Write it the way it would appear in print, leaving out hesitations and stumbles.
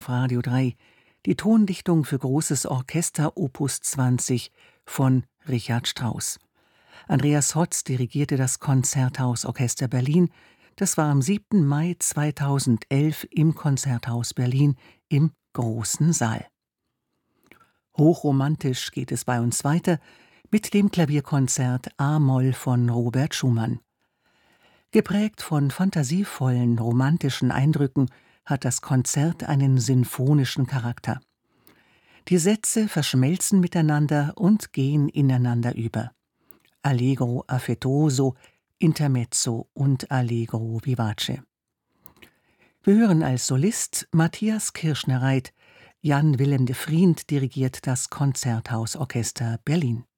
Radio 3, die Tondichtung für großes Orchester Opus 20 von Richard Strauss. Andreas Hotz dirigierte das Konzerthausorchester Berlin. Das war am 7. Mai 2011 im Konzerthaus Berlin im Großen Saal. Hochromantisch geht es bei uns weiter mit dem Klavierkonzert A-Moll von Robert Schumann. Geprägt von fantasievollen, romantischen Eindrücken hat das Konzert einen sinfonischen Charakter. Die Sätze verschmelzen miteinander und gehen ineinander über. Allegro affettuoso, Intermezzo und Allegro vivace. Wir hören als Solist Matthias Kirschner-Reit. Jan Willem de Vriend dirigiert das Konzerthausorchester Berlin.